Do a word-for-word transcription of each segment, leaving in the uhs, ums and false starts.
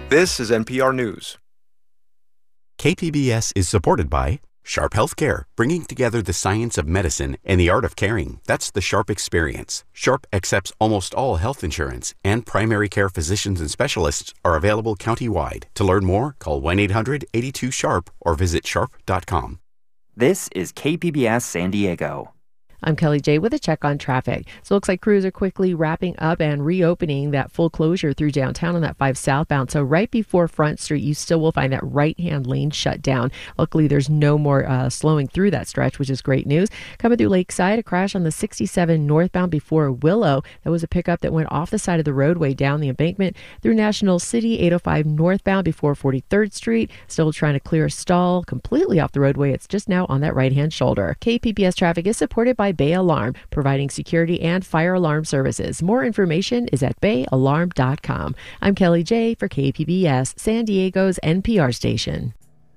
This is N P R News. K P B S is supported by Sharp Healthcare, bringing together the science of medicine and the art of caring. That's the Sharp experience. Sharp accepts almost all health insurance, and primary care physicians and specialists are available countywide. To learn more, call one eight hundred eight two sharp or visit sharp dot com. This is K P B S San Diego. I'm Kelly J with a check on traffic. So it looks like crews are quickly wrapping up and reopening that full closure through downtown on that five southbound. So right before Front Street, you still will find that right-hand lane shut down. Luckily, there's no more uh, slowing through that stretch, which is great news. Coming through Lakeside, a crash on the sixty-seven northbound before Willow. That was a pickup that went off the side of the roadway down the embankment through National City, eight oh five northbound before forty-third Street. Still trying to clear a stall completely off the roadway. It's just now on that right-hand shoulder. K P B S traffic is supported by Bay Alarm, providing security and fire alarm services. More information is at bay alarm dot com. I'm Kelly J for K P B S, San Diego's N P R station.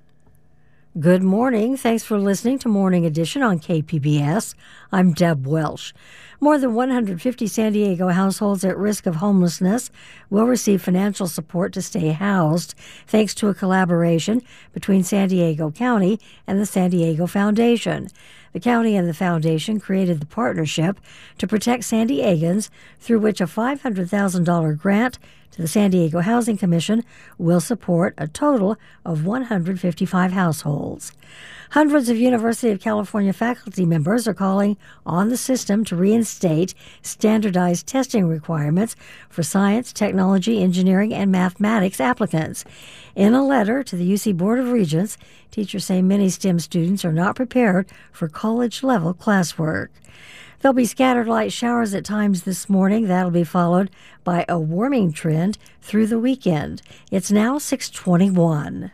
Good morning. Thanks for listening to Morning Edition on K P B S. I'm Deb Welsh. More than one hundred fifty San Diego households at risk of homelessness will receive financial support to stay housed, thanks to a collaboration between San Diego County and the San Diego Foundation. The county and the foundation created the partnership to protect San Diegans, through which a five hundred thousand dollars grant to the San Diego Housing Commission will support a total of one hundred fifty-five households. Hundreds of University of California faculty members are calling on the system to reinstate standardized testing requirements for science, technology, engineering, and mathematics applicants. In a letter to the U C Board of Regents, teachers say many STEM students are not prepared for college-level classwork. There'll be scattered light showers at times this morning. That'll be followed by a warming trend through the weekend. It's now six twenty-one.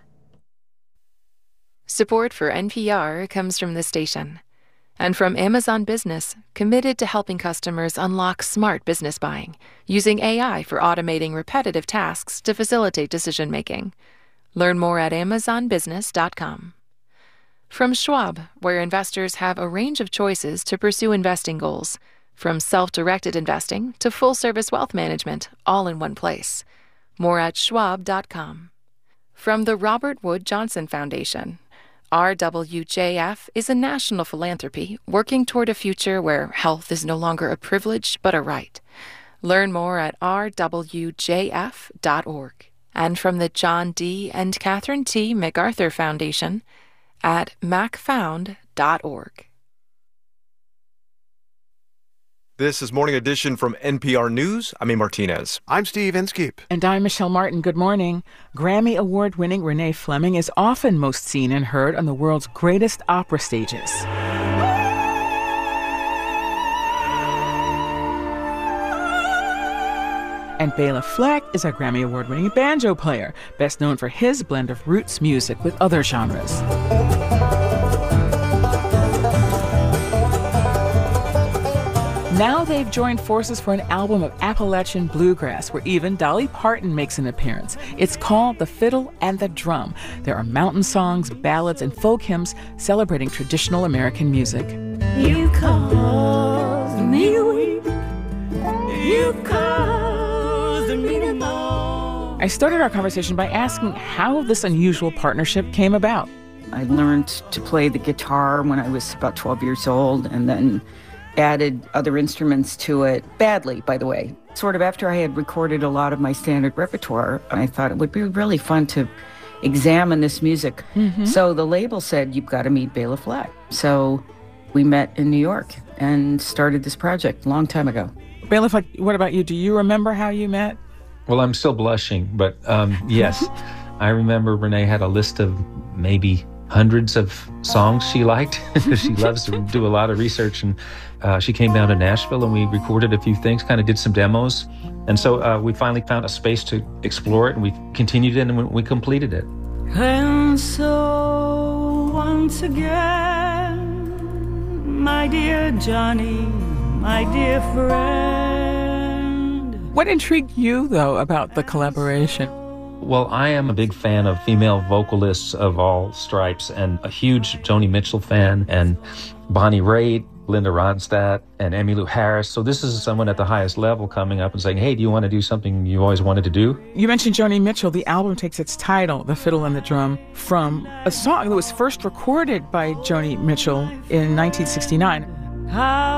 Support for N P R comes from the station and from Amazon Business, committed to helping customers unlock smart business buying, using A I for automating repetitive tasks to facilitate decision-making. Learn more at amazon business dot com. From Schwab, where investors have a range of choices to pursue investing goals, from self-directed investing to full-service wealth management, all in one place. More at schwab dot com. From the Robert Wood Johnson Foundation, R W J F is a national philanthropy working toward a future where health is no longer a privilege but a right. Learn more at r w j f dot org. And from the John D. and Catherine T. MacArthur Foundation at mac found dot org. This is Morning Edition from N P R News. I'm A. Martinez. I'm Steve Inskeep. And I'm Michelle Martin. Good morning. Grammy Award-winning Renee Fleming is often most seen and heard on the world's greatest opera stages. And Bela Fleck is a Grammy Award-winning banjo player, best known for his blend of roots music with other genres. Now they've joined forces for an album of Appalachian bluegrass where even Dolly Parton makes an appearance. It's called The Fiddle and the Drum. There are mountain songs, ballads, and folk hymns celebrating traditional American music. You caused me to weep. You caused me to mourn. I started our conversation by asking how this unusual partnership came about. I learned to play the guitar when I was about twelve years old, and then added other instruments to it, badly, by the way. Sort of after I had recorded a lot of my standard repertoire, I thought it would be really fun to examine this music. Mm-hmm. So the label said, you've got to meet Bela Fleck. So we met in New York and started this project a long time ago. Bela Fleck, what about you? Do you remember how you met? Well, I'm still blushing, but um, yes. I remember Renee had a list of maybe hundreds of songs she liked. She loves to do a lot of research, and uh, she came down to Nashville and we recorded a few things, kind of did some demos. And so uh, we finally found a space to explore it, and we continued it and we completed it. And so once again, my dear Johnny, my dear friend. What intrigued you, though, about the collaboration? Well, I am a big fan of female vocalists of all stripes and a huge Joni Mitchell fan, and Bonnie Raitt Linda Ronstadt and Emmylou Harris. So this is someone at the highest level coming up and saying, hey, do you want to do something you always wanted to do? You mentioned Joni Mitchell. The album takes its title, The Fiddle and the Drum, from a song that was first recorded by Joni Mitchell in nineteen sixty-nine. How